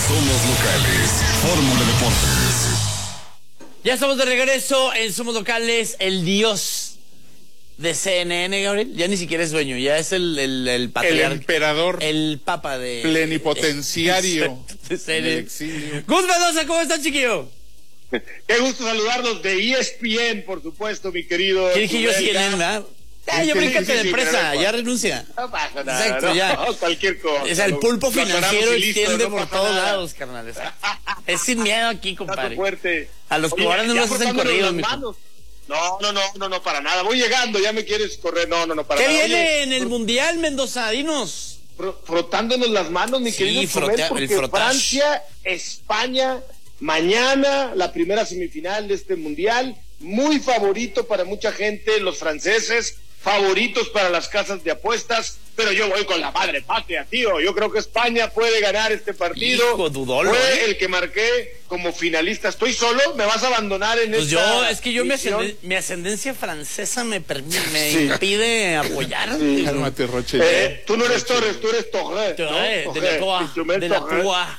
Somos locales. Fórmula Deportes. Ya estamos de regreso en Somos Locales. El dios de CNN, Gabriel, ya ni siquiera es dueño, ya es el patriarca. El emperador. El papa de... Plenipotenciario. De CNN. Exilio. Gus Mendoza, ¿cómo estás, chiquillo? Qué gusto saludarlos de ESPN, por supuesto, mi querido. ¿Qué dije yo? CNN, ¿verdad? Ya bríncate de empresa, ya renuncia. No pasa nada. Exacto, no, ya. Cualquier cosa. O sea, el pulpo financiero extiende por todos nada. lados, carnal. Es sin miedo aquí, compadre. Fuerte. A los cobardes no ya los hacen frotándonos corridos, las mijo. manos. No, para nada. Voy llegando, ya me quieres correr. No, para ¿Qué nada. viene Oye, en el Mundial, Mendoza? Dinos. frotándonos las manos, mi Sí, querido Chumel, el porque frotage. Francia, España, mañana la primera semifinal de este Mundial, muy favorito para mucha gente, los franceses, favoritos para las casas de apuestas, pero yo voy con la madre patria, tío. Yo creo que España puede ganar este partido. Hijo, dudolo, Fue el que marqué como finalista. Estoy solo, me vas a abandonar en Pues esta es que yo misión? mi ascendencia francesa me impide apoyar. Cálmate, Roche. Tú no eres Torres, tú eres Torres. De la Toa.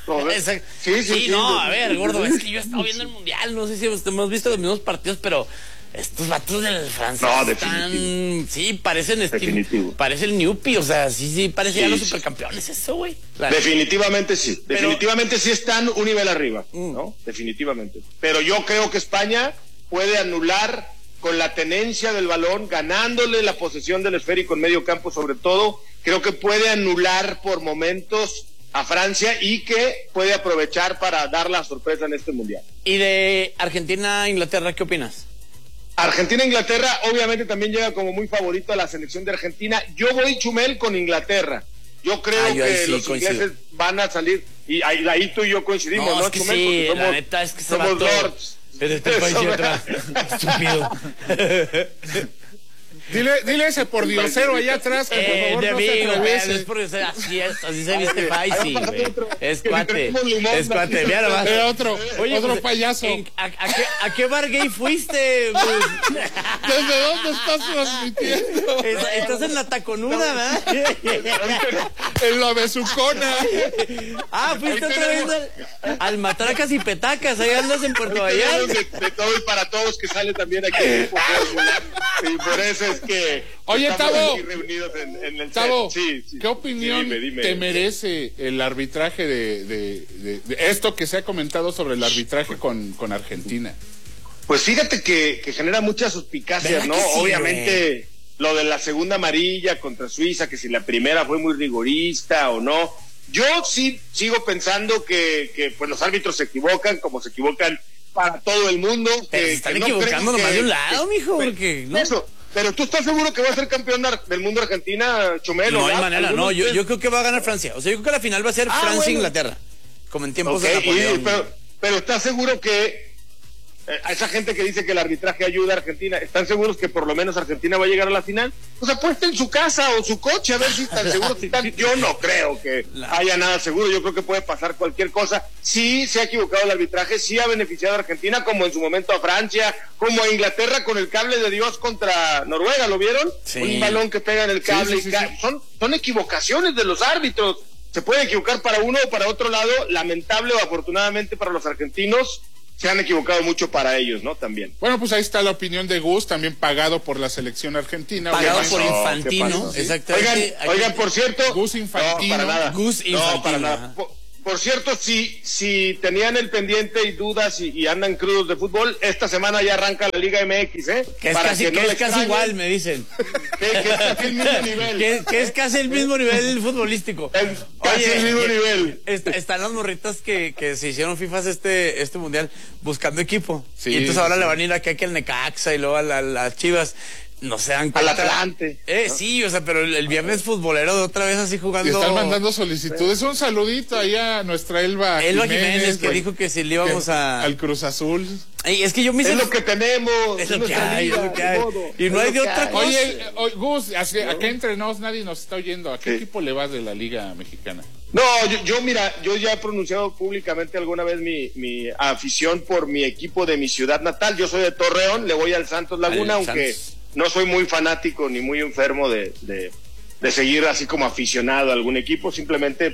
Sí, no, a ver, gordo, es que yo he estado viendo el Mundial, no sé si hemos visto los mismos partidos, pero estos vatos del francés están... Sí, parecen parece el Newpi, o sea, sí, parecían los supercampeones, eso, güey. Definitivamente sí, definitivamente sí están un nivel arriba, ¿no? Definitivamente. Pero yo creo que España puede anular con la tenencia del balón, ganándole la posesión del esférico en medio campo sobre todo, creo que puede anular por momentos a Francia y que puede aprovechar para dar la sorpresa en este Mundial. ¿Y de Argentina-Inglaterra, qué opinas? Argentina-Inglaterra obviamente también llega como muy favorito a la selección de Argentina. Yo voy, Chumel, con Inglaterra. Yo creo que los ingleses van a salir, y ahí tú y yo coincidimos, ¿no? Es que Chumel, sí, somos, la neta es que se somos va todo. lords. Pero este país y atrás, estúpido. Dile ese por diosero allá atrás, que por favor de no se amigo, atraviese. es porque así se viste Faisy, güey. Es Que cuate, tenemos limón, es cuate, mira nomás. Otro pues, payaso. ¿A qué bar gay fuiste? ¿Desde dónde estás transmitiendo? Estás en la taconuda, ¿verdad? En la besucona. Fuiste otra vez al Matracas y Petacas, ahí andas en Puerto Vallarta. De todo y para todos que sale también aquí. Y por eso es que Oye, estamos Tavo, aquí reunidos en el Tavo, set. Sí. ¿qué opinión Dime. te merece el arbitraje de esto que se ha comentado sobre el arbitraje con Argentina? Pues fíjate que genera muchas suspicacias, ¿no? Sí, Obviamente lo de la segunda amarilla contra Suiza, que si la primera fue muy rigorista o no. Yo sí sigo pensando que pues los árbitros se equivocan, como se equivocan para todo el mundo. Pero se están equivocando nomás de un lado, mijo, porque... ¿no? Eso, pero ¿tú estás seguro que va a ser campeón del mundo Argentina, Chumelo? No hay manera, no, yo creo que va a ganar Francia. O sea, yo creo que la final va a ser Francia-Inglaterra, como en tiempos de Napoleón. Pero ¿estás seguro que a esa gente que dice que el arbitraje ayuda a Argentina, están seguros que por lo menos Argentina va a llegar a la final? Pues apuesta en su casa o su coche a ver si están seguros. Yo no creo que haya nada seguro, yo creo que puede pasar cualquier cosa. Sí se ha equivocado el arbitraje, sí ha beneficiado a Argentina, como en su momento a Francia, como a Inglaterra con el cable de Dios contra Noruega, ¿lo vieron? Sí. Un balón que pega en el cable. Sí. Son equivocaciones de los árbitros. Se puede equivocar para uno o para otro lado, lamentable o afortunadamente para los argentinos. Se han equivocado mucho para ellos, ¿no? También. Bueno, pues ahí está la opinión de Gus, también pagado por la selección argentina. Pagado por Infantino, exactamente. Oigan, por cierto. Gus Infantino. No, para nada. Gus Infantino. No, para nada. Por cierto, si tenían el pendiente y dudas y andan crudos de fútbol, esta semana ya arranca la Liga MX, ¿eh? Que es casi igual, me dicen. Que es casi el mismo nivel. Que es casi el mismo nivel futbolístico. Casi el mismo nivel. Están las morritas que se hicieron FIFAs este mundial buscando equipo. Sí, y entonces ahora le van a ir aquí al Necaxa y luego a las Chivas. No se dan cuenta. Al Atlante. ¿No? Sí, o sea, pero el viernes futbolero de otra vez así jugando. Y están mandando solicitudes. Un saludito ahí a nuestra Elba Jiménez, que dijo que si le íbamos al Cruz Azul. Y es que yo me hice... Es lo que tenemos. Es lo que hay, Y no hay de otra cosa. Oye, Gus, acá entre nos nadie nos está oyendo. ¿A qué equipo le vas de la Liga Mexicana? No, mira, yo ya he pronunciado públicamente alguna vez mi afición por mi equipo de mi ciudad natal. Yo soy de Torreón, le voy al Santos Laguna, aunque no soy muy fanático ni muy enfermo de seguir así como aficionado a algún equipo. Simplemente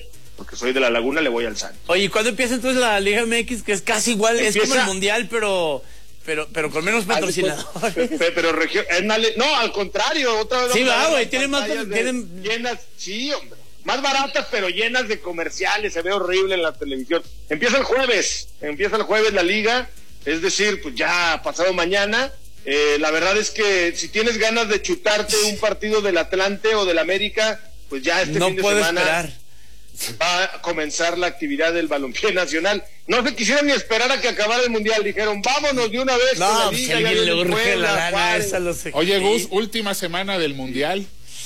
porque soy de La Laguna, le voy al Santos. Oye, ¿cuándo empieza entonces la Liga MX? Que es casi igual, es como el Mundial, pero con menos patrocinadores. Pero no, al contrario, otra vez. Sí, va, güey, tienen más. Llenas, sí, hombre. Más baratas, pero llenas de comerciales, se ve horrible en la televisión. Empieza el jueves la liga, es decir, pues ya pasado mañana. La verdad es que si tienes ganas de chutarte un partido del Atlante o del América, pues ya este fin de semana esperar. Va a comenzar la actividad del balompié nacional. No se quisieron ni esperar a que acabara el Mundial, dijeron, vámonos de una vez con la liga. Alguien le urge la lana esa, lo sé. Oye, Gus, última semana del Mundial.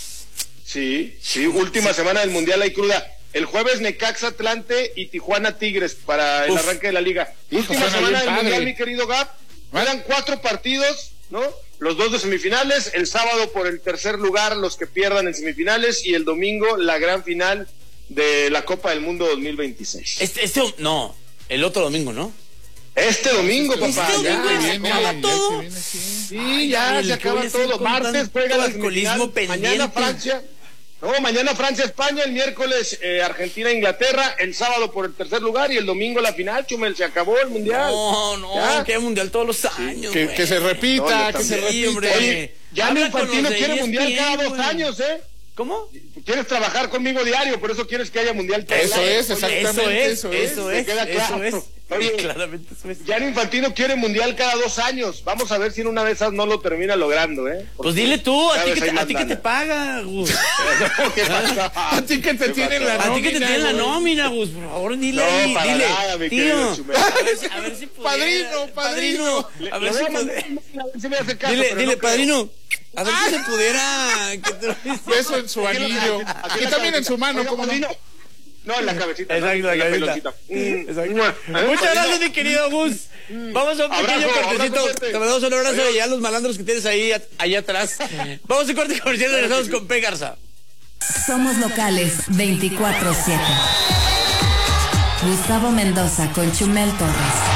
Sí, última semana del Mundial hay cruda. El jueves Necaxa Atlante y Tijuana Tigres para el arranque de la liga. Última semana del Mundial, mi querido Gab. Eran 4 partidos, ¿no? Los 2 de semifinales, el sábado por el tercer lugar los que pierdan en semifinales y el domingo la gran final de la Copa del Mundo 2026. El otro domingo, ¿no? Este domingo, papá. ¿Se acaba todo? Sí, ya se acaba todo. Martes juega la semifinal. Mañana Francia, España, el miércoles Argentina, Inglaterra, el sábado por el tercer lugar y el domingo la final, Chumel, se acabó el Mundial. No, que Mundial todos los años. Que se repita, hombre. Oye, Gianni Infantino quiere Mundial cada 2 años, ¿eh? ¿Cómo? Quieres trabajar conmigo diario, por eso quieres que haya Mundial todo el año. Exactamente. Eso es. Queda claro. Eso es. Oye, claramente eso es. Gianni Infantino quiere Mundial cada 2 años. Vamos a ver si en una de esas no lo termina logrando, ¿eh? Pues dile tú, a ti que te paga, Gus. A ti que te tienen la nómina. A ti que te tienen la nómina, Gus. Por favor, dile ahí, dile. Nada, tío, a ver si pudiera. Padrino. A ver si me hace caso. Dile, padrino. A ver si se pudiera. Beso en su anillo. Aquí también en su mano, ¿cómo no? No, en la cabecita. Exacto, en la cabecita. Exacto. Muchas gracias, mi querido Gus. Vamos a un pequeño cortecito. Te mandamos un abrazo y a los malandros que tienes allá atrás. Vamos a un corte comercial y regresamos con P. Garza. Somos locales 24/7. Gustavo Mendoza con Chumel Torres.